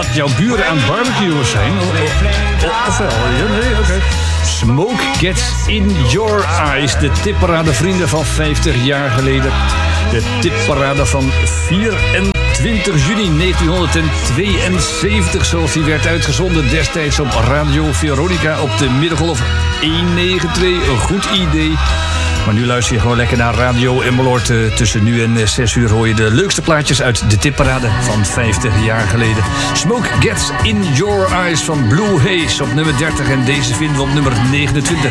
dat jouw buren aan het barbecuen zijn. Ofwel, nee, oké. Smoke Gets in Your Eyes. De tipparade vrienden van 50 jaar geleden. De tipparade van 24 juni 1972, zoals die werd uitgezonden destijds op Radio Veronica op de middengolf 192. Een goed idee. Maar nu luister je gewoon lekker naar Radio Emmeloord. Tussen nu en 6 uur hoor je de leukste plaatjes uit de tipparade van 50 jaar geleden. Smoke Gets in Your Eyes van Blue Haze op nummer 30. En deze vinden we op nummer 29.